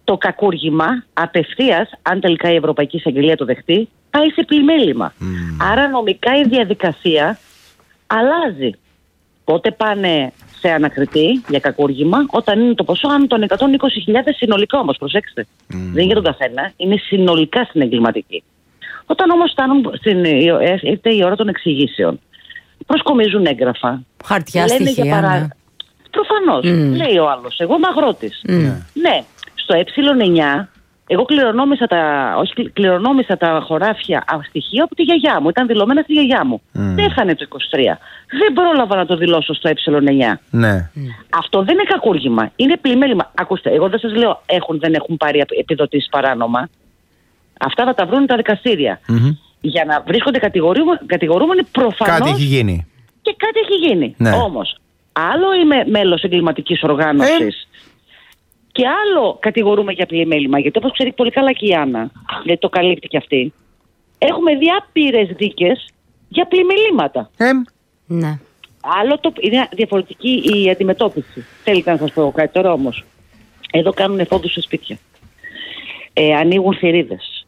το κακούργημα απευθείας, αν τελικά η Ευρωπαϊκή Εισαγγελία το δεχτεί, πάει σε πλημέλημα. Άρα νομικά η διαδικασία αλλάζει. Πότε πάνε σε ανακριτή για κακούργημα, όταν είναι το ποσό άνω των 120.000 συνολικά όμως, προσέξτε. Δεν είναι για τον καθένα, είναι συνολικά στην εγκληματική. Όταν όμως φτάνουν ήρθε η ώρα των εξηγήσεων, προσκομίζουν έγγραφα. Χαρτιά στοιχεία. Προφανώς. Λέει ο άλλος, εγώ είμαι αγρότης. Ναι, στο ε9 εγώ κληρονόμησα τα χωράφια στοιχεία από τη γιαγιά μου. Ήταν δηλωμένα στη γιαγιά μου. Πέθανε το 23. Δεν πρόλαβα να το δηλώσω στο ε9. Ναι. Αυτό δεν είναι κακούργημα. Είναι πλημέλημα. Ακούστε, εγώ δεν σας λέω δεν έχουν πάρει επιδοτήσεις παράνομα. Αυτά θα τα βρουν τα δικαστήρια. Για να βρίσκονται κατηγορούμενοι προφανώς. Κάτι έχει γίνει. Και κάτι έχει γίνει. Ναι. Όμως, άλλο είμαι μέλος εγκληματικής οργάνωσης. Και άλλο κατηγορούμε για πλημέλημα, γιατί όπως ξέρει πολύ καλά και η Άννα, γιατί το καλύπτει και αυτή, έχουμε δει άπειρες δίκες για πλημελήματα. Ναι. Άλλο είναι διαφορετική η αντιμετώπιση. Θέλετε να σας πω κάτι τώρα όμως. Εδώ κάνουν εφόδους σε σπίτια. Ανοίγουν θηρίδες.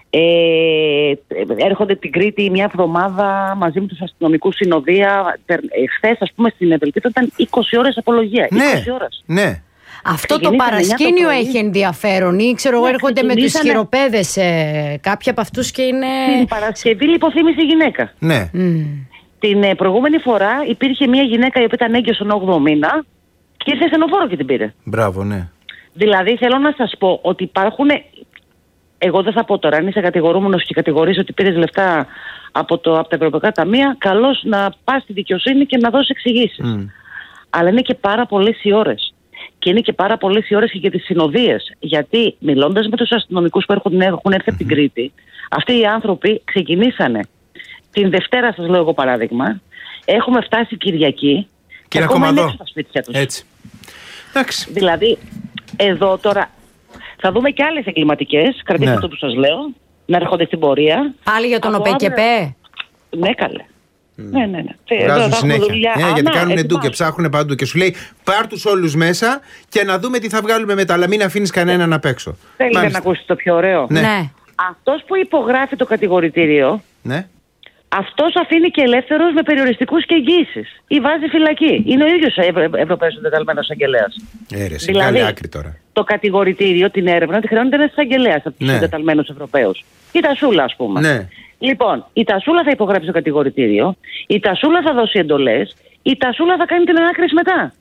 Έρχονται την Κρήτη μια εβδομάδα μαζί με τους αστυνομικούς συνοδεία. Χθες, ας πούμε, στην Ευελπίδα ήταν 20 ώρες απολογία. Ναι. 20 ώρες. Ναι. Αυτό το παρασκήνιο έχει ενδιαφέρον ή έρχονται με τους χειροπέδες κάποιοι από αυτούς και είναι... Την Παρασκευή λιποθύμησε η γυναίκα. Ναι. Την προηγούμενη φορά υπήρχε μια γυναίκα η οποία ήταν έγκυος στον 8ο μήνα και ήρθε στενοφόρο και την πήρε. Μπράβο, ναι. Δηλαδή θέλω να σας πω ότι υπάρχουν... Εγώ δεν θα πω τώρα, αν είσαι κατηγορούμενος και κατηγορείς ότι πήρες λεφτά από τα Ευρωπαϊκά Ταμεία, καλώς να πας στη δικαιοσύνη και να δώσεις εξηγήσεις. Αλλά είναι και πάρα πολλές οι ώρες. Και είναι και πάρα πολλές οι ώρες και για τις συνοδείες. Γιατί μιλώντας με τους αστυνομικούς που έχουν έρθει από την Κρήτη, αυτοί οι άνθρωποι ξεκινήσανε την Δευτέρα, σας λέω εγώ παράδειγμα, έχουμε φτάσει Κυριακή και ακόμα είναι έξω τα σπίτια τους. Έτσι. Εντάξει. Δηλαδή, εδώ τώρα θα δούμε και άλλες εγκληματικές, κρατήστε το που σας λέω, να έρχονται στην πορεία. Πάλι για τον ΟΠΕΚΕΠΕ. Ναι, καλέ. Ναι. Βγάζουν συνέχεια. Γιατί κάνουν ντου και ψάχνουν παντού. Και σου λέει πάρ' τους όλους μέσα και να δούμε τι θα βγάλουμε μετά. Αλλά μην αφήνεις κανέναν απ' έξω. Θέλετε να ακούσετε το πιο ωραίο? Ναι. Αυτός που υπογράφει το κατηγορητήριο, ναι, αυτός αφήνει και ελεύθερος με περιοριστικούς και εγγύησεις. Ή βάζει φυλακή. Είναι ο ίδιος Ευρωπαίος Εντεταλμένος Αγγελέας. Δηλαδή, καλή άκρη τώρα. Το κατηγορητήριο, την έρευνα, τη χρεώνεται ένας εισαγγελέας από τους εντεταλμένους Ευρωπαίους. Η Τασούλα, ας πούμε. Ναι. Λοιπόν, η Τασούλα θα υπογράψει το κατηγορητήριο, η Τασούλα θα δώσει εντολές, η Τασούλα θα κάνει την ανάκριση μετά.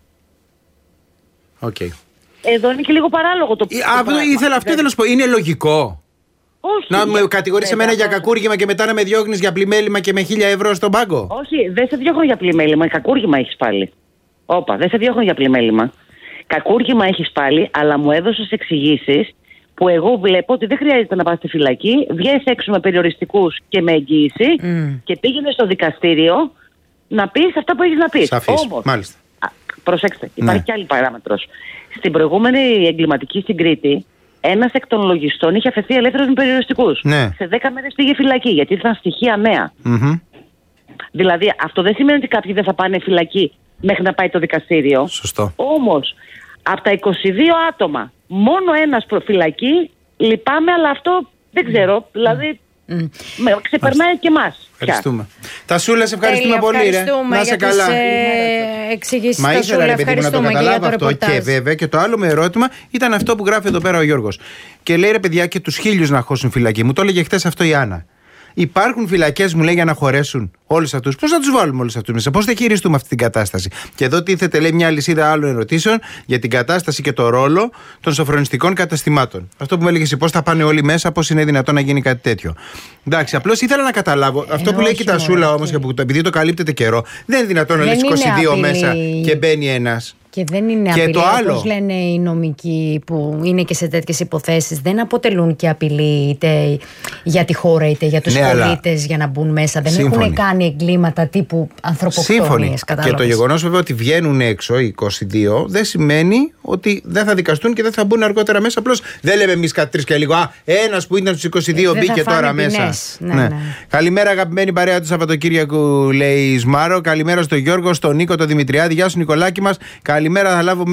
Okay. Εδώ είναι και λίγο παράλογο το Αυτό να σου πω. Είναι λογικό. Όχι. Να με κατηγορείς εμένα για κακούργημα και μετά να με διώχνεις για πλημέλημα και με 1.000 ευρώ στον πάγκο. Όχι, δεν σε διώχνω για πλημέλημα. Κακούργημα έχεις πάλι. Δεν σε διώχνω για πλημέλημα. Κακούργημα έχεις πάλι, αλλά μου έδωσες εξηγήσεις που εγώ βλέπω ότι δεν χρειάζεται να πας στη φυλακή, βγες έξω με περιοριστικούς και με εγγύηση και πήγαινε στο δικαστήριο να πεις αυτά που έχεις να πεις. Σαφής, μάλιστα. Προσέξτε, υπάρχει και άλλη παράμετρος. Στην προηγούμενη εγκληματική στην Κρήτη, ένας εκ των λογιστών είχε αφαιθεί ελεύθερος με περιοριστικούς. Ναι. Σε 10 μέρες πήγε φυλακή, γιατί ήρθαν στοιχεία νέα. Δηλαδή, αυτό δεν σημαίνει ότι κάποιοι δεν θα πάνε φυλακή μέχρι να πάει το δικαστήριο. Σωστό. Όμως, από τα 22 άτομα, μόνο ένας προφυλακή, λυπάμαι, αλλά αυτό δεν ξέρω. Δηλαδή, ξεπερνάει και εμάς. Ευχαριστούμε. Τασούλα, σε ευχαριστούμε πολύ. Να είσαι καλά. Εξηγήσεις, μα ήθελα, ρε παιδί μου, να το καταλάβω αυτό. Και βέβαια, και το άλλο με ερώτημα ήταν αυτό που γράφει εδώ πέρα ο Γιώργος. Και λέει, ρε παιδιά, και τους 1.000 να χώσουν φυλακή. Μου το έλεγε χθες αυτό η Άννα. Υπάρχουν φυλακές, μου λέει, για να χωρέσουν όλους αυτούς. Πώς θα τους βάλουμε όλους αυτούς μέσα, πώς θα χειριστούμε αυτή την κατάσταση? Και εδώ τίθεται, λέει, μια λυσίδα άλλων ερωτήσεων για την κατάσταση και το ρόλο των σοφρονιστικών καταστημάτων. Αυτό που μου έλεγε εσύ, πώς θα πάνε όλοι μέσα, πώς είναι δυνατόν να γίνει κάτι τέτοιο. Εντάξει, απλώς ήθελα να καταλάβω. Αυτό που λέει και η Τασούλα όμως, επειδή το καλύπτεται καιρό, δεν είναι δυνατόν να λες 22 μέσα και μπαίνει ένας. Και δεν είναι απειλή, όπως λένε οι νομικοί που είναι και σε τέτοιες υποθέσεις, δεν αποτελούν και απειλή είτε για τη χώρα είτε για τους πολίτες για να μπουν μέσα. Δεν έχουν κάνει κάνει εγκλήματα τύπου ανθρωποκτονίες. Και το γεγονός βέβαια ότι βγαίνουν έξω οι 22 δεν σημαίνει ότι δεν θα δικαστούν και δεν θα μπουν αργότερα μέσα. Απλώς δεν λέμε εμείς κάτι 3 και λίγο. Ένας που ήταν στους 22 μπήκε τώρα μέσα. Ναι. Καλημέρα, αγαπημένη παρέα του Σαββατοκύριακου, λέει η Σμάρο. Καλημέρα στον Γιώργο, στον Νίκο, τον Δημητριάδη. Γεια σου, Νικολάκη μας. Καλημέρα, θα λάβω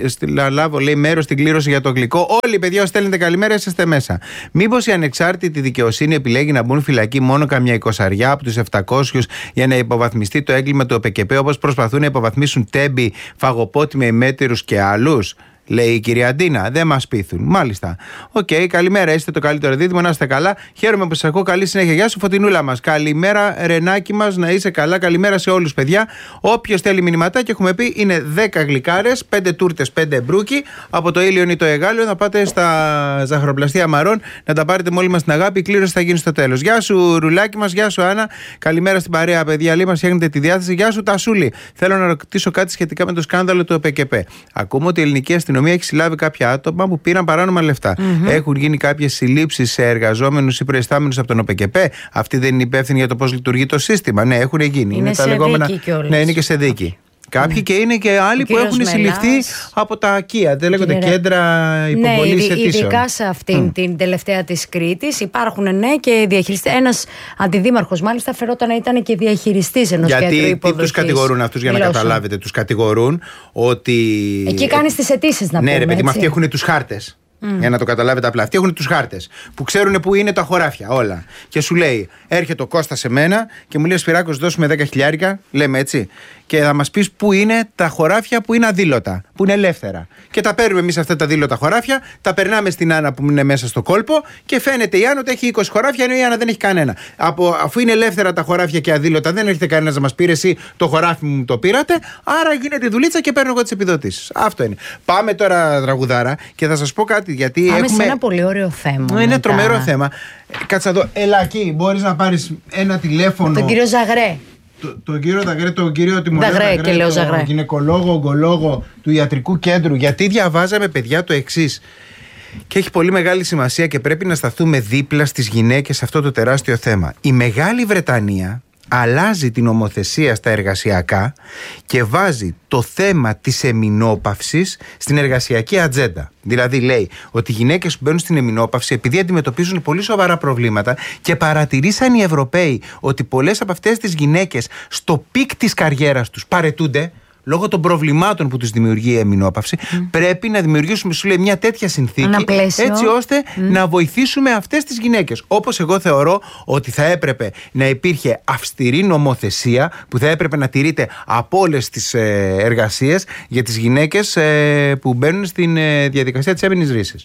μέρος στην κλήρωση για το γλυκό. Όλοι, παιδιά, όσοι στέλνετε καλημέρα, είσαστε μέσα. Μήπως η ανεξάρτητη δικαιοσύνη επιλέγει να μπουν φυλακή μόνο καμιά 20 από τους 700 για να υποβαθμιστεί το έγκλημα του ΟΠΚΠ, όπως προσπαθούν να υποβαθμίσουν Τέμπη, Φαγοπότη με ημέτερους και άλλους? Λέει η κυρία Αντίνα. Δεν μας πείθουν. Μάλιστα. Οκ, καλημέρα. Είστε το καλύτερο δίδυμο. Να είστε καλά. Χαίρομαι που σας ακούω. Καλή συνέχεια. Γεια σου, Φωτεινούλα μας. Καλημέρα, Ρενάκι μας. Να είσαι καλά. Καλημέρα σε όλους, παιδιά. Όποιος θέλει μηνυματάκι, έχουμε πει, είναι 10 γλυκάρες, 5 τούρτες, 5 μπρούκι. Από το Ήλιον ή το Εγάλιο θα πάτε στα ζαχαροπλαστεία Μαρών να τα πάρετε με όλη μας την αγάπη. Η κλήρωση θα γίνει στο τέλος. Γεια σου, Ρουλάκι μας. Γεια σου, Άννα. Καλημέρα στην παρέα, παιδιά. Λίγο μας φτιάχνετε τη διάθεση. Γεια σου, Τασούλη. Θέλω να ρωτήσω κάτι σχετικά με το σκάνδαλο του ΟΠΚΠ. Ακούμε ότι η ελληνική αστυνομία έχει συλλάβει κάποια άτομα που πήραν παράνομα λεφτά. Έχουν γίνει κάποιες συλλήψεις σε εργαζόμενους ή προϊστάμενους από τον ΟΠΚΠ. Αυτοί δεν είναι υπεύθυνοι για το πώς λειτουργεί το σύστημα? Ναι, έχουν γίνει. Είναι τα σε λεγόμενα. δίκη κιόλας. Ναι, είναι και σε δίκη. Κάποιοι και είναι και άλλοι που έχουν συλληφθεί από τα ΚΙΑ. Δεν λέγονται κέντρα υποβολής αιτήσεων. Ειδικά σε αυτήν την τελευταία της Κρήτης υπάρχουν και διαχειριστές. Ένας αντιδήμαρχος μάλιστα φερόταν να ήταν και διαχειριστής ενός κέντρου υποδοχής. Γιατί τους κατηγορούν αυτούς, για να καταλάβετε? Τους κατηγορούν ότι. Εκεί κάνεις τις αιτήσεις, να πούμε. Ναι, ρε παιδί, αυτοί έχουν τους χάρτες. Για να το καταλάβετε απλά. Αυτοί έχουν τους χάρτες που ξέρουν που είναι τα χωράφια όλα. Και σου λέει, έρχεται ο Κώστας σε μένα και μου λέει, Σπυράκος, δώσουμε 10.000, λέμε έτσι, και θα μας πεις που είναι τα χωράφια που είναι αδήλωτα, που είναι ελεύθερα. Και τα παίρνουμε εμείς αυτά τα αδήλωτα χωράφια, τα περνάμε στην Άννα που είναι μέσα στο κόλπο και φαίνεται η Άννα ότι έχει 20 χωράφια, ενώ η Άννα δεν έχει κανένα. Αφού είναι ελεύθερα τα χωράφια και αδήλωτα, δεν έρχεται κανένας να μας πει, εσύ το χωράφι μου το πήρατε, άρα γίνεται δουλίτσα και παίρνω εγώ τις επιδοτήσεις. Αυτό είναι. Πάμε τώρα, τραγουδάρα, και θα σας πω κάτι. Γιατί πάμε σε ένα πολύ ωραίο θέμα. Είναι τρομερό θέμα. Κάτσε εδώ, έλα εκεί, μπορείς να πάρεις ένα τηλέφωνο. Τον κύριο Ζαγρέ. Τον κύριο Δαγρέ, τον κύριο Τιμολέο Δαγρέ, τον γυναικολόγο, ογκολόγο του ιατρικού κέντρου. Γιατί διαβάζαμε, παιδιά, το εξής. Και έχει πολύ μεγάλη σημασία και πρέπει να σταθούμε δίπλα στις γυναίκες σε αυτό το τεράστιο θέμα. Η Μεγάλη Βρετανία αλλάζει την νομοθεσία στα εργασιακά και βάζει το θέμα της εμεινόπαυσης στην εργασιακή ατζέντα. Δηλαδή λέει ότι οι γυναίκες που μπαίνουν στην εμεινόπαυση, επειδή αντιμετωπίζουν πολύ σοβαρά προβλήματα, και παρατηρήσαν οι Ευρωπαίοι ότι πολλές από αυτές τις γυναίκες στο πικ της καριέρας τους παρετούνται λόγω των προβλημάτων που τους δημιουργεί η εμεινόπαυση, πρέπει να δημιουργήσουμε, σου λέει, μια τέτοια συνθήκη έτσι ώστε να βοηθήσουμε αυτές τις γυναίκες. Όπως εγώ θεωρώ ότι θα έπρεπε να υπήρχε αυστηρή νομοθεσία που θα έπρεπε να τηρείται από όλες τις εργασίες για τις γυναίκες που μπαίνουν στην διαδικασία της έμεινης ρήσης.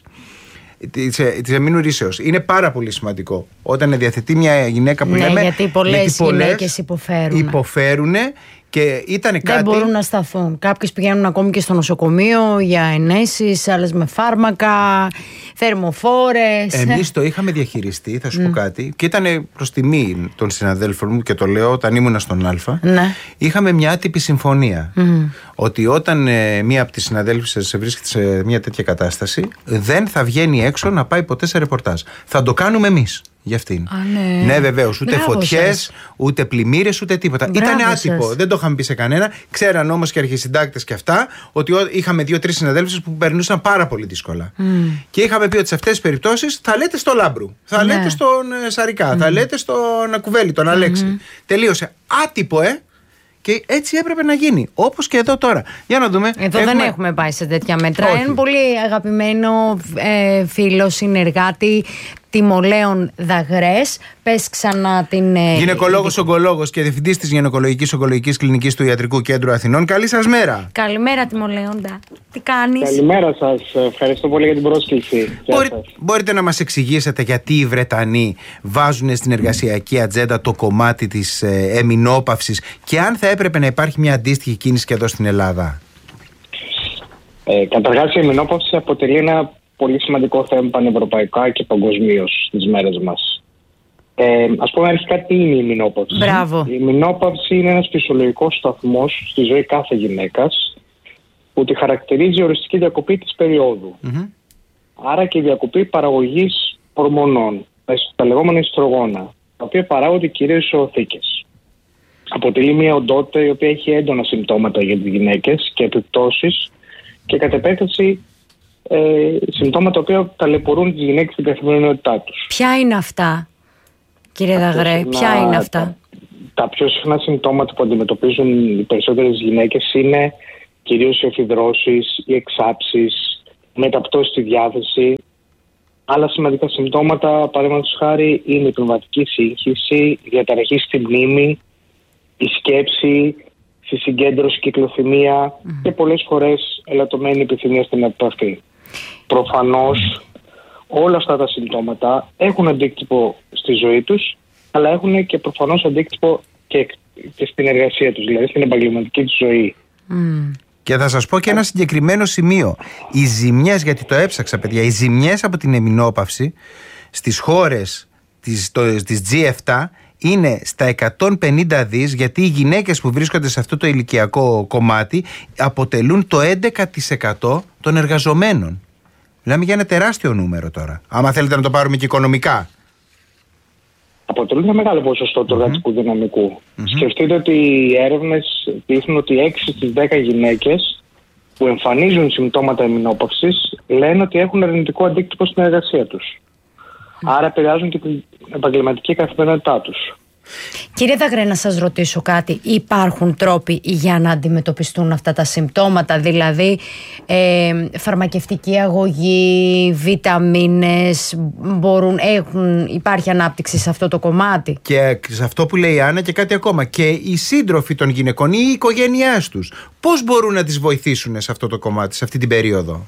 Της εμείνου ρήσεως. Είναι πάρα πολύ σημαντικό όταν διαθετεί μια γυναίκα που λέμε. Γιατί πολλές γυναίκες υποφέρουν. Και ήταν δεν μπορούν να σταθούν. Κάποιες πηγαίνουν ακόμη και στο νοσοκομείο για ενέσεις, άλλες με φάρμακα, θερμοφόρες. Εμείς το είχαμε διαχειριστεί, θα σου πω κάτι, και ήταν προς τιμή των συναδέλφων μου, και το λέω όταν ήμουνα στον Α. Ναι. Είχαμε μια άτυπη συμφωνία. Ότι όταν μία από τις συναδέλφους βρίσκεται σε μια τέτοια κατάσταση, δεν θα βγαίνει έξω να πάει ποτέ σε ρεπορτάζ. Θα το κάνουμε εμείς. Για αυτήν. Ναι, βεβαίως. Ούτε φωτιές, ούτε πλημμύρες, ούτε τίποτα. Ήταν άτυπο. Δεν το είχαμε πει σε κανένα. Ξέραν όμως και αρχισυντάκτες και αυτά ότι είχαμε 2-3 συναδέλφους που περνούσαν πάρα πολύ δύσκολα. Και είχαμε πει ότι σε αυτές τις περιπτώσεις θα λέτε στο Λάμπρου, θα λέτε στον Σαρικά, θα λέτε στον Κουβέλη, τον Αλέξη. Τελείωσε. Άτυπο, Και έτσι έπρεπε να γίνει. Όπως και εδώ τώρα. Για να δούμε. Εδώ δεν έχουμε πάει σε τέτοια μέτρα. Ένα πολύ αγαπημένο φίλο, συνεργάτη, Τιμολέων Δαγρές. Πες ξανά την. Γυναικολόγος, ογκολόγος και διευθυντής της Γυναικολογικής Ογκολογικής Κλινικής του Ιατρικού Κέντρου Αθηνών. Καλή σας μέρα. Καλημέρα, Τιμολέοντα. Τι κάνεις? Καλημέρα σας. Ευχαριστώ πολύ για την πρόσκληση. Μπορείτε να μας εξηγήσετε γιατί οι Βρετανοί βάζουν στην εργασιακή ατζέντα το κομμάτι της εμεινόπαυσης και αν θα έπρεπε να υπάρχει μια αντίστοιχη κίνηση και εδώ στην Ελλάδα? Καταρχάς, η εμεινόπαυση αποτελεί ένα πολύ σημαντικό θέμα πανευρωπαϊκά και παγκοσμίως στις μέρες μας. Ας πούμε αρχικά τι είναι η εμεινόπαυση. Μπράβο. Η εμεινόπαυση είναι ένας φυσιολογικός σταθμός στη ζωή κάθε γυναίκας που τη χαρακτηρίζει η οριστική διακοπή της περίοδου. Άρα και η διακοπή παραγωγής ορμονών, τα λεγόμενα ιστρογόνα, τα οποία παράγονται κυρίως σε οθήκες. αποτελεί μια οντότητα η οποία έχει έντονα συμπτώματα για τις γυναίκες και επιπτώσεις και κατ' επέκταση συμπτώματα τα οποία ταλαιπωρούν τις γυναίκες στην καθημερινότητά τους. Ποια είναι αυτά, κύριε Δαγρέ, ποια είναι αυτά? Τα πιο συχνά συμπτώματα που αντιμετωπίζουν οι περισσότερες γυναίκες είναι κυρίως οι εφηδρώσεις, οι εξάψεις, μεταπτώσεις στη διάθεση. Άλλα σημαντικά συμπτώματα, παραδείγματος χάρη, είναι η πνευματική σύγχυση, η διαταραχή στη μνήμη, η σκέψη, στη συγκέντρωση, κυκλοθυμία και πολλές φορές ελαττωμένη επιθυμία στην επαφή. Προφανώς όλα αυτά τα συμπτώματα έχουν αντίκτυπο στη ζωή τους, αλλά έχουν και προφανώς αντίκτυπο και στην εργασία τους, δηλαδή στην επαγγελματική τους ζωή. Και θα σας πω και ένα συγκεκριμένο σημείο. Οι ζημιές, γιατί το έψαξα παιδιά, οι ζημιές από την εμεινόπαυση στις χώρες της G7 είναι στα 150 δις, γιατί οι γυναίκες που βρίσκονται σε αυτό το ηλικιακό κομμάτι αποτελούν το 11% των εργαζομένων. Μιλάμε για ένα τεράστιο νούμερο τώρα, άμα θέλετε να το πάρουμε και οικονομικά. Αποτελούν ένα μεγάλο ποσοστό του εργατικού δυναμικού. Σκεφτείτε ότι οι έρευνες δείχνουν ότι 6 στις 10 γυναίκες που εμφανίζουν συμπτώματα εμεινόπαυσης λένε ότι έχουν αρνητικό αντίκτυπο στην εργασία τους. Άρα επηρεάζουν και την επαγγελματική καθημερινότητά τους. Κύριε Δαγρέ, να σας ρωτήσω κάτι. Υπάρχουν τρόποι για να αντιμετωπιστούν αυτά τα συμπτώματα, δηλαδή φαρμακευτική αγωγή, βιταμίνες, υπάρχει ανάπτυξη σε αυτό το κομμάτι? Και σε αυτό που λέει η Άννα και κάτι ακόμα, και οι σύντροφοι των γυναικών ή οι οικογένειές τους, πώς μπορούν να τις βοηθήσουν σε αυτό το κομμάτι, σε αυτή την περίοδο?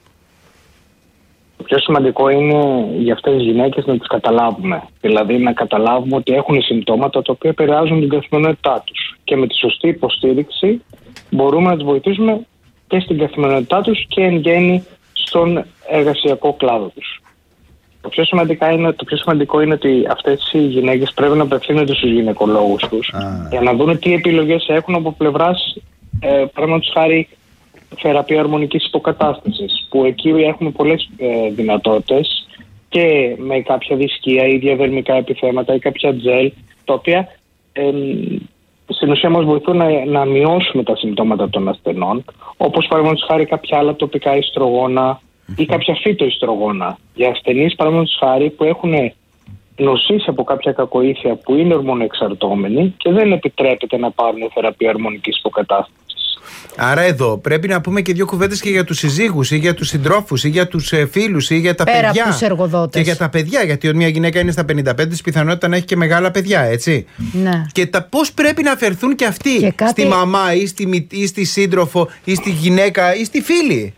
Το πιο σημαντικό είναι για αυτές τις γυναίκες να τις καταλάβουμε. Δηλαδή να καταλάβουμε ότι έχουν συμπτώματα τα οποία επηρεάζουν την καθημερινότητά τους. Και με τη σωστή υποστήριξη μπορούμε να τις βοηθήσουμε και στην καθημερινότητά τους και εν γέννη στον εργασιακό κλάδο τους. Το πιο σημαντικό είναι ότι αυτές οι γυναίκες πρέπει να απευθύνονται στους γυναικολόγους τους για να δουν τι επιλογές έχουν από πλευράς, παραδείγματος χάρη, θεραπεία ορμονικής υποκατάστασης, που εκεί έχουμε πολλές δυνατότητες και με κάποια δισκία ή διαδερμικά επιθέματα ή κάποια τζελ, τα οποία στην ουσία μας βοηθούν να μειώσουμε τα συμπτώματα των ασθενών, όπως παραδείγματος χάρη κάποια άλλα τοπικά ιστρογόνα ή κάποια φυτοϊστρογόνα για ασθενείς, παραδείγματος χάρη, που έχουν νοσήσει από κάποια κακοήθεια που είναι ορμονοεξαρτώμενοι και δεν επιτρέπεται να πάρουν θεραπεία ορμονικής υποκατάστασης. Άρα εδώ πρέπει να πούμε και δύο κουβέντες και για τους συζύγους ή για τους συντρόφους ή για τους φίλους ή για τα πέρα παιδιά. Από τους εργοδότες. Και για τα παιδιά, γιατί όταν μια γυναίκα είναι στα 55 της πιθανότητα να έχει και μεγάλα παιδιά, έτσι. Ναι. Και πώς πρέπει να αφαιρθούν και αυτοί και στη μαμά ή στη σύντροφο ή στη γυναίκα ή στη φίλη.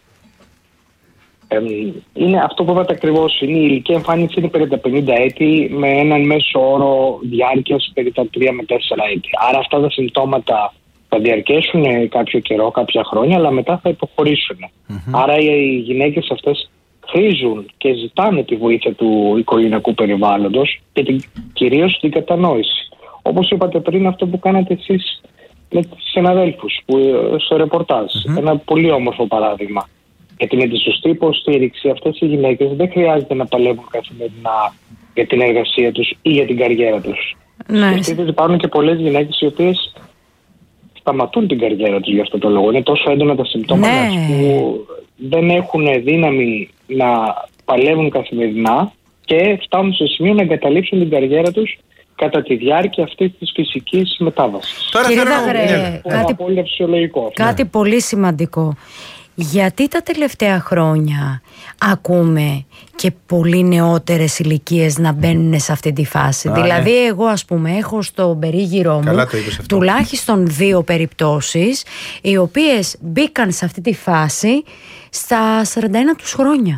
Είναι αυτό που είπατε ακριβώς. Η ηλική εμφάνιση είναι περί τα 50 έτη με έναν μέσο όρο διάρκειας περί τα 3 με 4 έτη. Άρα αυτά τα συμπτώματα θα διαρκέσουν κάποιο καιρό, κάποια χρόνια, αλλά μετά θα υποχωρήσουν. Άρα οι γυναίκες αυτές χρήζουν και ζητάνε τη βοήθεια του οικογενειακού περιβάλλοντος και κυρίως την κατανόηση. Όπως είπατε πριν, αυτό που κάνατε εσείς με τις συναδέλφους στο ρεπορτάζ. Ένα πολύ όμορφο παράδειγμα. Γιατί με τη σωστή υποστήριξη αυτές οι γυναίκες δεν χρειάζεται να παλεύουν καθημερινά για την εργασία τους ή για την καριέρα τους. Σκεφτείτε ότι υπάρχουν και πολλές γυναίκες οι οποίες σταματούν την καριέρα τους για αυτό το λόγο. Είναι τόσο έντονα τα συμπτώματα που δεν έχουν δύναμη να παλεύουν καθημερινά και φτάνουν σε σημείο να εγκαταλείψουν την καριέρα τους κατά τη διάρκεια αυτής της φυσικής μετάβασης. Κύριε Δαγρέ, κάτι πολύ σημαντικό. Γιατί τα τελευταία χρόνια ακούμε και πολύ νεότερες ηλικίες να μπαίνουν σε αυτή τη φάση? Δηλαδή εγώ ας πούμε έχω στον περίγυρό μου τουλάχιστον 2 περιπτώσεις οι οποίες μπήκαν σε αυτή τη φάση στα 41 τους χρόνια.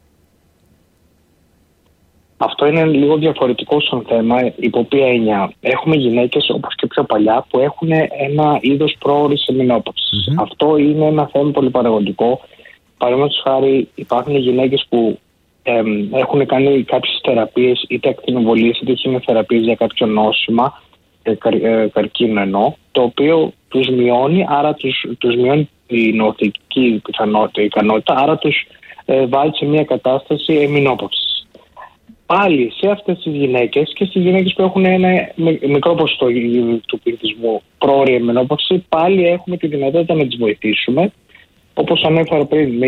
Αυτό είναι λίγο διαφορετικό σαν θέμα, υπό ποια έννοια. Έχουμε γυναίκες όπως και πιο παλιά που έχουν ένα είδος πρόωρης εμεινόπαυσης. Αυτό είναι ένα θέμα πολύ παραγωγικό. Παραδείγματος χάρη, υπάρχουν γυναίκες που έχουν κάνει κάποιες θεραπείες, είτε ακτινοβολίες είτε χημειοθεραπείες για κάποιο νόσημα, καρκίνο εννοώ, το οποίο τους μειώνει, άρα τους μειώνει την νοθική ικανότητα, άρα τους βάλει σε μια κατάσταση εμεινόπαυσης. πάλι σε αυτές τις γυναίκες και στις γυναίκες που έχουν ένα μικρό ποσοστό του πληθυσμού πρόωρη μενόπαυση, πάλι έχουμε τη δυνατότητα να τις βοηθήσουμε, όπως ανέφερα πριν, με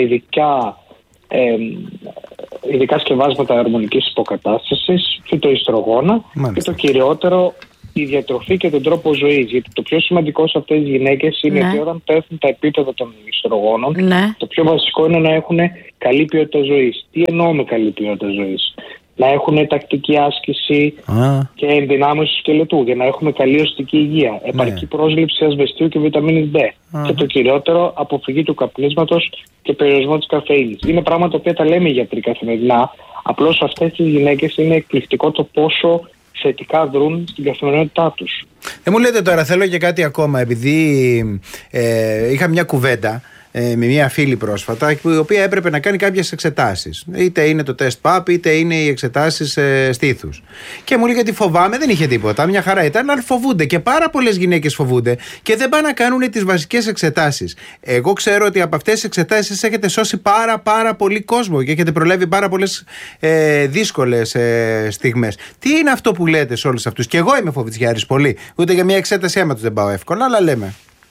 ειδικά σκευάσματα ορμονικής υποκατάστασης, φυτοϊστρογόνα και το κυριότερο, η διατροφή και τον τρόπο ζωής. Γιατί το πιο σημαντικό σε αυτές τις γυναίκες είναι ότι όταν πέφτουν τα επίπεδα των ιστρογόνων, το πιο βασικό είναι να έχουν καλή ποιότητα ζωής. Τι εννοώ με καλή ποιότητα ζωής? Να έχουν τακτική άσκηση και ενδυνάμωση του σκελετού, για να έχουμε καλή οστική υγεία, επαρκή πρόσληψη ασβεστίου και βιταμίνης D. Και το κυριότερο, αποφυγή του καπνίσματος και περιορισμό της καφεΐνης. Είναι πράγματα που τα λέμε οι γιατροί καθημερινά. Απλώς αυτές τις γυναίκες είναι εκπληκτικό το πόσο θετικά δρούν στην καθημερινότητά τους. Δεν μου λέτε τώρα, θέλω και κάτι ακόμα, επειδή είχα μια κουβέντα με μια φίλη πρόσφατα, η οποία έπρεπε να κάνει κάποιες εξετάσεις. Είτε είναι το τεστ ΠΑΠ, είτε είναι οι εξετάσεις στήθους. Και μου λέει ότι φοβάμαι, δεν είχε τίποτα. Μια χαρά ήταν, αλλά φοβούνται. Και πάρα πολλές γυναίκες φοβούνται και δεν πάνε να κάνουν τις βασικές εξετάσεις. Εγώ ξέρω ότι από αυτές τις εξετάσεις έχετε σώσει πάρα πολύ κόσμο και έχετε προλάβει πάρα πολλές δύσκολες στιγμές. Τι είναι αυτό που λέτε σε όλους αυτούς? Και εγώ είμαι φοβητσιάρης πολύ. Ούτε για μια εξέταση αίματος δεν πάω εύκολα, αλλά λέμε.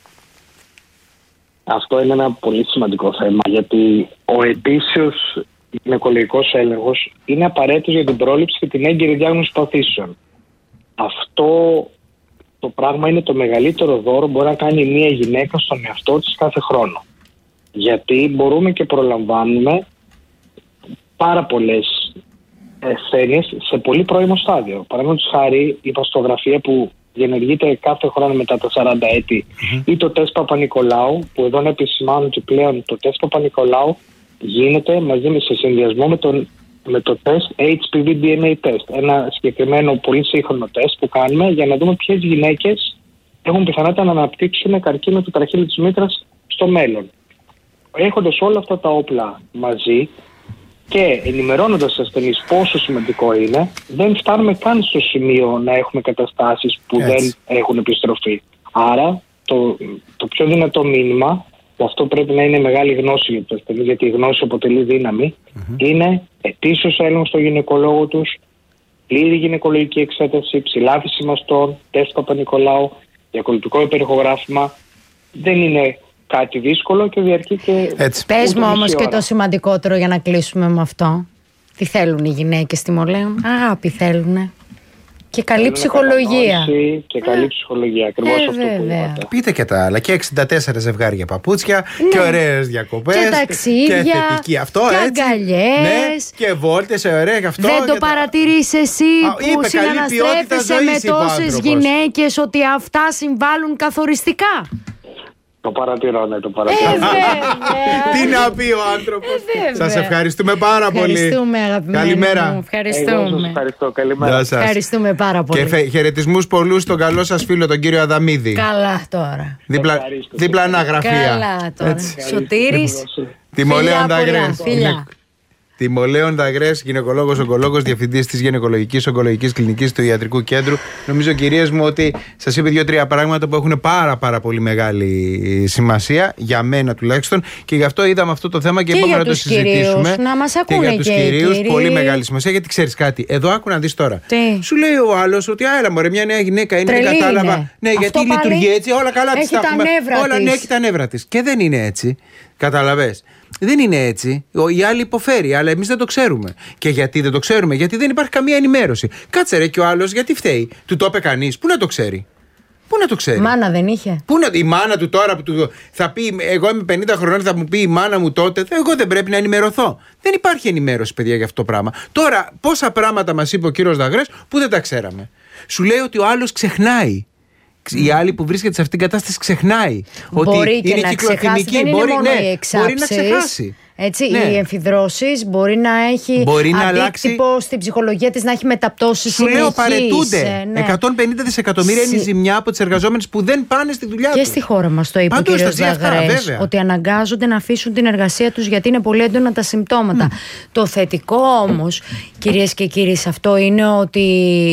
Αυτό είναι ένα πολύ σημαντικό θέμα, γιατί ο ετήσιος γυναικολογικός έλεγχος είναι απαραίτητος για την πρόληψη και την έγκαιρη διάγνωση παθήσεων. Αυτό το πράγμα είναι το μεγαλύτερο δώρο που μπορεί να κάνει μια γυναίκα στον εαυτό της κάθε χρόνο. Γιατί μπορούμε και προλαμβάνουμε πάρα πολλές ασθένειες σε πολύ πρώιμο στάδιο. Παραδείγματος χάρη, η μαστογραφία που διενεργείται κάθε χρόνο μετά τα 40 έτη, ή το τεστ Παπα-Νικολάου, που εδώ να επισημάνω ότι πλέον το τεστ Παπα-Νικολάου γίνεται μαζί σε συνδυασμό με το τεστ HPV-DNA test, ένα συγκεκριμένο πολύ σύγχρονο τεστ που κάνουμε για να δούμε ποιες γυναίκες έχουν πιθανότητα να αναπτύξουν καρκίνο του τραχύλου της μήτρας στο μέλλον. Έχοντας όλα αυτά τα όπλα μαζί και ενημερώνοντας τους ασθενείς πόσο σημαντικό είναι, δεν φτάνουμε καν στο σημείο να έχουμε καταστάσεις που δεν έχουν επιστροφή. Άρα το πιο δυνατό μήνυμα, που αυτό πρέπει να είναι μεγάλη γνώση για τους ασθενείς, γιατί η γνώση αποτελεί δύναμη, είναι ετήσιος έλεγχος στο γυναικολόγο τους, πλήρη γυναικολογική εξέταση, ψηλά φυσιμαστών, τεστ Παπα-Νικολάου, διακολπτικό υπερηχογράφημα. Δεν είναι κάτι δύσκολο και διαρκεί και... Πες μου όμως και το σημαντικότερο για να κλείσουμε με αυτό. Τι θέλουν οι γυναίκες στη Μολέων? Αγάπη θέλουνε. Και καλή ψυχολογία. Και καλή ψυχολογία, ακριβώς αυτό που είπατε. Πείτε και τα άλλα. Και 64 ζευγάρια παπούτσια, και ωραίες διακοπές. Και ταξίδια. Και θετική αυτό, και έτσι. αγκαλιές. Και βόλτες, ωραία αυτό. Δεν το παρατηρείς εσύ που συναναστρέφεσαι με τόσες γυναίκες ότι αυτά συμβάλλουν καθοριστικά? Το παρατηρώ, ναι, το παρατηρώ. Τι να πει ο άνθρωπος. Σας ευχαριστούμε πάρα πολύ. Ευχαριστούμε, αγαπημένοι. Καλημέρα. Μου. Ευχαριστούμε. Ευχαριστώ, καλημέρα. Ευχαριστούμε πάρα πολύ. Και χαιρετισμούς πολλούς στον καλό σας φίλο, τον κύριο Αδαμίδη. Καλά τώρα. Διπλανά γραφεία. Καλά τώρα. Σωτήρης. Τιμολέοντα Γκρές. Τιμολέοντα Γκρές, γυναικολόγος, ογκολόγος, διευθυντής της Γυναικολογικής Ογκολογικής Κλινικής του Ιατρικού Κέντρου. Νομίζω, κυρίες μου, ότι σας είπε 2-3 πράγματα που έχουν πάρα πολύ μεγάλη σημασία, για μένα τουλάχιστον, και γι' αυτό είδαμε αυτό το θέμα και είπαμε να το συζητήσουμε. Κυρίους, να μας ακούνε και για τους κυρίους, πολύ μεγάλη σημασία, γιατί ξέρεις κάτι. Εδώ άκου να δεις τώρα. Τι? Σου λέει ο άλλος ότι άρα μωρέ, μια νέα γυναίκα είναι, δεν κατάλαβα. Ναι, γιατί λειτουργεί έτσι, όλα καλά της τα έχουμε. Όλα ναι, έχει τα νεύρα της. Και δεν είναι έτσι. Καταλαβες. Δεν είναι έτσι. Η άλλη υποφέρει, αλλά εμείς δεν το ξέρουμε. Και γιατί δεν το ξέρουμε? Γιατί δεν υπάρχει καμία ενημέρωση. Κάτσε ρε, και ο άλλος γιατί φταίει? Του το είπε κανείς? Πού να το ξέρει? Πού να το ξέρει? Μάνα δεν είχε? Η μάνα του τώρα που του θα πει, εγώ είμαι 50 χρονών, θα μου πει η μάνα μου τότε, εγώ δεν πρέπει να ενημερωθώ? Δεν υπάρχει ενημέρωση, παιδιά, για αυτό το πράγμα. Τώρα, πόσα πράγματα μας είπε ο κύριος Δαγρές που δεν τα ξέραμε. Σου λέει ότι ο άλλος ξεχνάει. Η άλλη που βρίσκεται σε αυτήν την κατάσταση ξεχνάει. Μπορεί ότι και είναι να κυκλοθυμική. Ξεχάσει, δεν μπορεί, είναι μόνο ναι, οι εξάψεις, μπορεί να ξεχάσει. Έτσι, ναι. Οι εμφιδρώσεις μπορεί να έχει αντίκτυπο στην ψυχολογία της, να έχει μεταπτώσεις. Σου λέω, παρετούνται. Ναι. 150 δισεκατομμύρια είναι η ζημιά από τις εργαζόμενες που δεν πάνε στη δουλειά τους. Και στη χώρα μας το είπε ο κ. Δαγρές, ότι αναγκάζονται να αφήσουν την εργασία τους γιατί είναι πολύ έντονα τα συμπτώματα. Το θετικό όμως, κυρίες και κύριοι, σε αυτό είναι ότι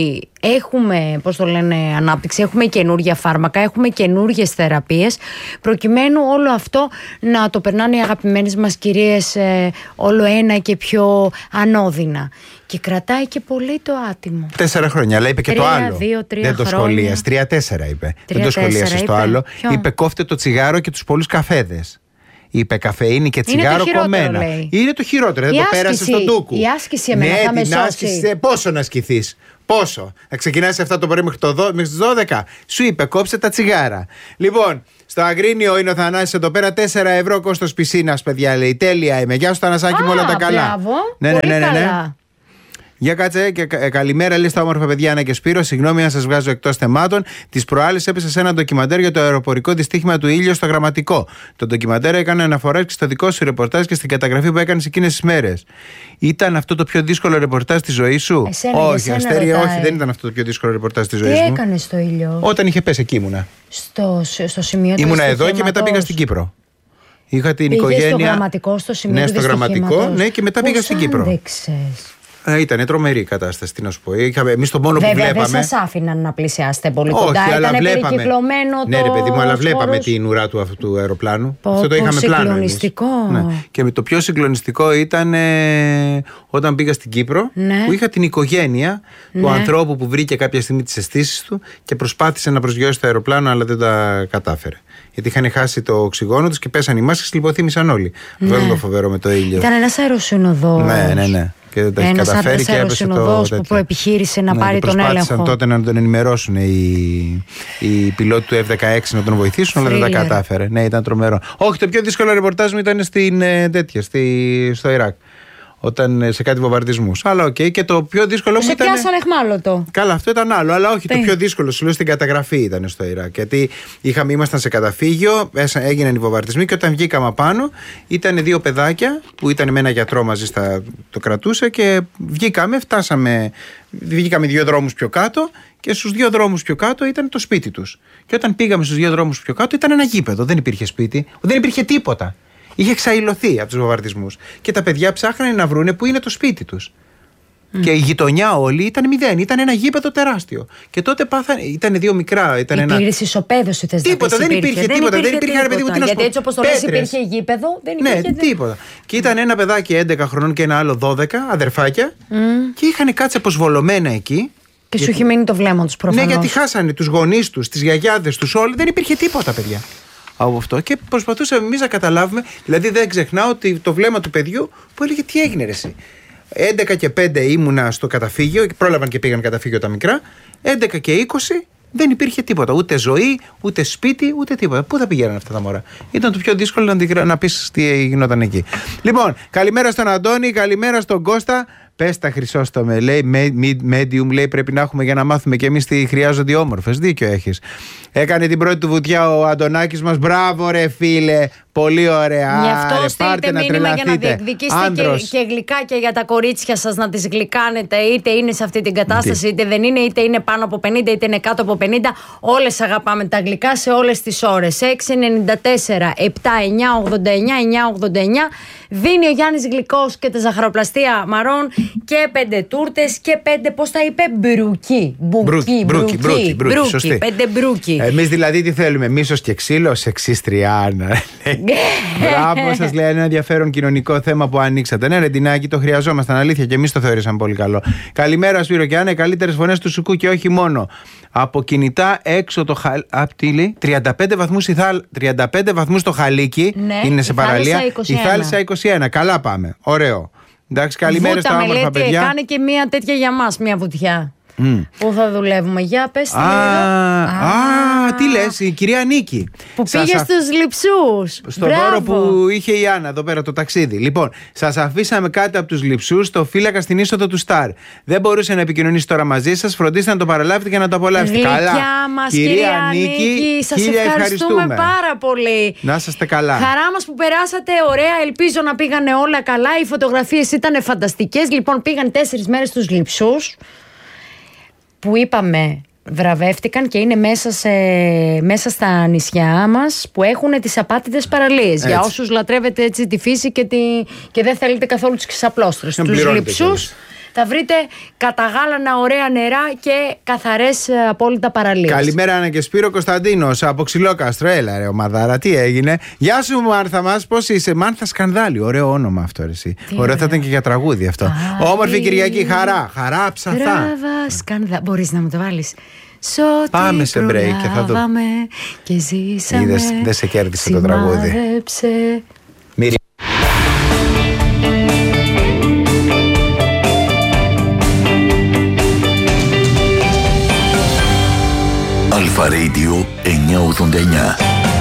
έχουμε, πώς το λένε, ανάπτυξη, έχουμε καινούργια φάρμακα, έχουμε καινούργιες θεραπείες, προκειμένου όλο αυτό να το περνάνε οι αγαπημένες μας κυρίες όλο ένα και πιο ανώδυνα. Και κρατάει και πολύ το άτιμο. 4 χρόνια, αλλά είπε και 3, το άλλο. 2-3 δεν το σχολίασε. 3-4 είπε. Δεν το σχολίασε το άλλο. Είπε κόφτε το τσιγάρο και τους πολλούς καφέδες. Είπε καφεΐνη και τσιγάρο κομμένα. Λέει. Είναι το χειρότερο. Δεν το πέρασε στον ντούκου. Η άσκηση εμένα θα με σώσει. Πόσο να ασκηθείς? Πόσο? Να ξεκινάς 7 το πρωί μέχρι τις 12. Σου είπε κόψε τα τσιγάρα. Λοιπόν, στο Αγρίνιο είναι ο Θανάσης εδώ πέρα. 4 ευρώ κόστος πισίνας, παιδιά, λέει. Τέλεια είμαι. Γεια σου Θανασάκη, με όλα τα καλά. Ναι. Καλά. Για κάτσε και καλημέρα, λέει στα όμορφα παιδιά Άννα και Σπύρο. Συγγνώμη αν σας βγάζω εκτός θεμάτων. Τις προάλλες έπεσα σε ένα ντοκιμαντέρ για το αεροπορικό δυστύχημα του Ήλιο στο Γραμματικό. Το ντοκιμαντέρ έκανε αναφορά και στο δικό σου ρεπορτάζ και στην καταγραφή που έκανες εκείνες τις μέρες. Ήταν αυτό το πιο δύσκολο ρεπορτάζ της ζωής σου? Όχι, Αστέρι, όχι, δεν ήταν αυτό το πιο δύσκολο ρεπορτάζ της ζωής μου. Τι έκανες στο Ήλιο? Όταν είχε πέσει, εκεί ήμουνα. Στο σημείο του ήμουνα εδώ και μετά πήγα στην Κύπρο. Είχα την οικογένεια. Στο Γραμματικό, στο σημείο του δυστυχήματος. Ναι, στο Γραμματικό, ναι, και μετά πήγα στην Κύπρο. Ήταν τρομερή η κατάσταση, τι να σου πω. Εμείς το μόνο που βλέπαμε. Δεν σας άφηναν να πλησιάσετε πολύ κοντά. Ήταν περικυκλωμένο το. Ναι, ρε παιδί μου, αλλά βλέπαμε την ουρά του αυτού του αεροπλάνου. Αυτό το είχαμε πλάνο. Συγκλονιστικό. Ναι. Και το πιο συγκλονιστικό ήταν όταν πήγα στην Κύπρο, που είχα την οικογένεια του ανθρώπου που βρήκε κάποια στιγμή τις αισθήσεις του και προσπάθησε να προσγειώσει το αεροπλάνο, αλλά δεν τα κατάφερε. Γιατί είχαν χάσει το οξυγόνο τους και πέσαν οι μάσκες και λιποθύμησαν όλοι. Αυτό ήταν το φοβερό με το Ήλιο. Ήταν ένας αεροσυνοδός. Ναι. Και δεν τα έχει καταφέρει και έπεσε το. Που προεπιχείρησε να πάρει τον έλεγχο. Προσπάθησαν τότε να τον ενημερώσουν οι πιλότοι του F-16 να τον βοηθήσουν, αλλά δεν τα κατάφερε. Ναι, ήταν τρομερό. Όχι, το πιο δύσκολο ρεπορτάζ μου ήταν στο Ιράκ. Όταν σε κάτι βομβαρδισμούς. Αλλά οκ, και το πιο δύσκολο μου ήταν. Σε πιάσαν εχμάλωτο. Καλά, αυτό ήταν άλλο. Αλλά όχι, το πιο δύσκολο σου λέω στην καταγραφή ήταν στο Ιράκ. Γιατί ήμασταν σε καταφύγιο, έγιναν οι βομβαρδισμοί και όταν βγήκαμε απάνω ήταν 2 παιδάκια που ήταν με ένα γιατρό μαζί, το κρατούσε και βγήκαμε 2 δρόμους πιο κάτω και στους 2 δρόμους πιο κάτω ήταν το σπίτι τους. Και όταν πήγαμε στους 2 δρόμους πιο κάτω ήταν ένα γήπεδο. Δεν υπήρχε σπίτι, δεν υπήρχε τίποτα. Είχε εξαϊλωθεί από τους βομβαρδισμούς. Και τα παιδιά ψάχνανε να βρούνε που είναι το σπίτι τους. Και η γειτονιά όλη ήταν 0. Ήταν ένα γήπεδο τεράστιο. Και τότε ήταν 2 μικρά. Υπήρχε ισοπαίδωση, θες να πεις? Τίποτα, δεν υπήρχε τίποτα. Γιατί έτσι όπως το λες υπήρχε γήπεδο, δεν υπήρχε. Ναι, τίποτα. Και ήταν ένα παιδάκι 11 χρονών και ένα άλλο 12, αδερφάκια. Και είχαν κάτσει αποσβολωμένα εκεί. Και σου έχει μείνει το βλέμμα τους προφανώς. Ναι, γιατί χάσανε τους γονείς τους, τις γιαγιάδες τους όλοι. Δεν υπήρχε τίποτα, παιδιά. Από αυτό και προσπαθούσαμε εμείς να καταλάβουμε, δηλαδή δεν ξεχνάω ότι το βλέμμα του παιδιού που έλεγε τι έγινε ρε εσύ. 11 και 5 ήμουνα στο καταφύγιο, πρόλαβαν και πήγαν καταφύγιο τα μικρά. 11 και 20 δεν υπήρχε τίποτα, ούτε ζωή, ούτε σπίτι, ούτε τίποτα. Πού θα πηγαίναν αυτά τα μωρά? Ήταν το πιο δύσκολο να πεις τι γινόταν εκεί. Λοιπόν, καλημέρα στον Αντώνη, καλημέρα στον Κώστα. Πες τα Χρυσόστομε, λέει, medium, λέει, πρέπει να έχουμε για να μάθουμε κι εμείς τι χρειάζονται οι όμορφες. Δίκιο έχεις. Έκανε την πρώτη του βουτιά ο Αντωνάκης μας. Μπράβο ρε φίλε, πολύ ωραία. Γι' αυτό στείλτε μήνυμα για να διεκδικήσετε και γλυκάκια για τα κορίτσια σας, να τις γλυκάνετε, είτε είναι σε αυτή την κατάσταση, είτε δεν είναι, είτε είναι πάνω από 50, είτε είναι κάτω από 50. Όλες αγαπάμε τα γλυκά σε όλες τις ώρες. 694 7 9 89 989. Δίνει ο Γιάννης Γλυκός και τα ζαχαροπλαστεία Μαρών και 5 τούρτες και 5, πώς τα είπε, μπρούκι. Μπρούκι, σωστή. 5 μπρούκι. Εμείς δηλαδή τι θέλουμε, μίσος και ξύλο, σεξίστριάνα. Μπράβο σας, λέει, ένα ενδιαφέρον κοινωνικό θέμα που ανοίξατε. Ναι, Ρεντινάκη, το χρειαζόμασταν, αλήθεια, και εμείς το θεωρήσαμε πολύ καλό. Καλημέρα, Σπύρο και Άννα, οι καλύτερες φωνές του Σουκού και όχι μόνο. Από κινητά έξω το τι λέει, 35 βαθμούς το Χαλίκι, ναι, είναι σε παραλία. Η θάλασσα 21. Καλά πάμε. Ωραίο. Εντάξει, καλημέρα στα όμορφα παιδιά. Κάνε και μια τέτοια για μας, μια βουτιά. Πού θα δουλεύουμε, για πες τι. Τι λες, η κυρία Νίκη που πήγε στους Λειψούς. Στον δώρο που είχε η Άννα εδώ πέρα, το ταξίδι. Λοιπόν, σας αφήσαμε κάτι από τους Λειψούς στο φύλακα στην είσοδο του Σταρ. Δεν μπορούσε να επικοινωνήσει τώρα μαζί σας. Φροντίστε να το παραλάβετε και να το απολαύσετε. Καλά μας, κυρία Νίκη, σας ευχαριστούμε πάρα πολύ. Να είστε καλά. Χαρά μας που περάσατε ωραία. Ελπίζω να πήγανε όλα καλά. Οι φωτογραφίες ήταν φανταστικές. Λοιπόν, πήγαν 4 μέρες στους Λειψούς, που είπαμε βραβεύτηκαν και είναι μέσα στα νησιά μας που έχουν τις απάτητες παραλίες. Έτσι. Για όσους λατρεύετε έτσι τη φύση και δεν θέλετε καθόλου τις ξαπλώστρες. Τους Λειψούς Θα βρείτε καταγάλανα ωραία νερά και καθαρές απόλυτα παραλίες. Καλημέρα, Άννα και Σπύρο. Κωνσταντίνος από Ξυλόκαστρο. Έλα ρε ομαδάρα, τι έγινε? Γεια σου Μάρθα μας, πώς είσαι? Μάρθα Σκανδάλη, ωραίο όνομα αυτό εσύ. Ωραίο θα ήταν και για τραγούδι αυτό. Όμορφη Κυριακή, χαρά ψαθά. Μπορείς να μου το βάλεις? Πάμε σε break και θα το και ζήσαμε. Είδες, δεν σε κέρδισε το τραγούδι. Αλφα Radio 989.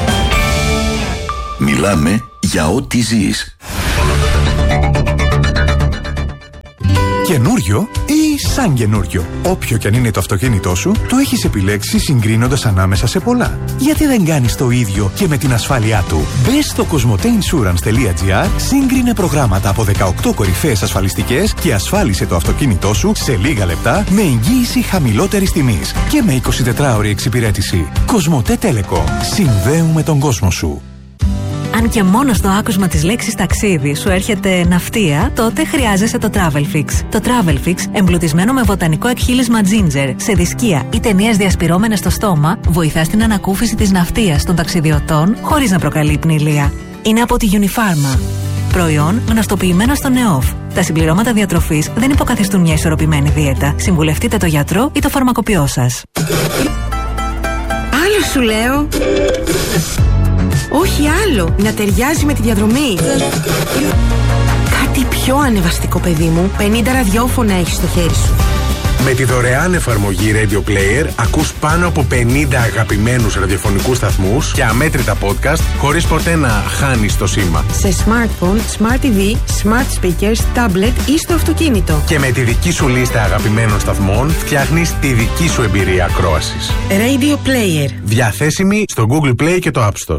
Μιλάμε για ό,τι ζεις. Καινούριο ή σαν καινούριο? Όποιο κι αν είναι το αυτοκίνητό σου, το έχεις επιλέξει συγκρίνοντας ανάμεσα σε πολλά. Γιατί δεν κάνεις το ίδιο και με την ασφάλειά του? Μπες στο cosmoteinsurance.gr, σύγκρινε προγράμματα από 18 κορυφαίες ασφαλιστικές και ασφάλισε το αυτοκίνητό σου σε λίγα λεπτά με εγγύηση χαμηλότερης τιμής και με 24ωρη εξυπηρέτηση. Κοσμοτέ Telecom. Συνδέουμε τον κόσμο σου. Αν και μόνο στο άκουσμα της λέξης ταξίδι σου έρχεται ναυτία, τότε χρειάζεσαι το Travelfix. Το Travelfix, εμπλουτισμένο με βοτανικό εκχύλισμα ginger, σε δισκία ή ταινίες διασπυρώμενες στο στόμα, βοηθά στην ανακούφιση της ναυτίας των ταξιδιωτών χωρίς να προκαλεί πνηλεία. Είναι από τη Unifarma. Προϊόν γνωστοποιημένο στο ΝΕΟΦ. Τα συμπληρώματα διατροφής δεν υποκαθιστούν μια ισορροπημένη δίαιτα. Συμβουλευτείτε το γιατρό ή το φαρμακοποιό σας. Άλλο σου λέω. Όχι άλλο, να ταιριάζει με τη διαδρομή. Κάτι πιο ανεβαστικό, παιδί μου. 50 ραδιόφωνα έχεις στο χέρι σου. Με τη δωρεάν εφαρμογή Radio Player ακούς πάνω από 50 αγαπημένους ραδιοφωνικούς σταθμούς και αμέτρητα podcast χωρίς ποτέ να χάνεις το σήμα. Σε smartphone, smart TV, smart speakers, tablet ή στο αυτοκίνητο. Και με τη δική σου λίστα αγαπημένων σταθμών φτιάχνεις τη δική σου εμπειρία ακρόασης. Radio Player. Διαθέσιμη στο Google Play και το App Store.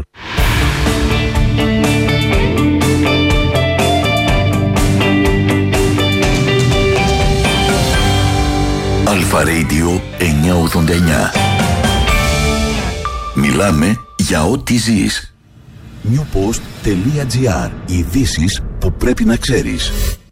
Αλφα Radio 989. Μιλάμε για ό,τι ζεις. Newpost.gr. Ειδήσεις που πρέπει να ξέρεις.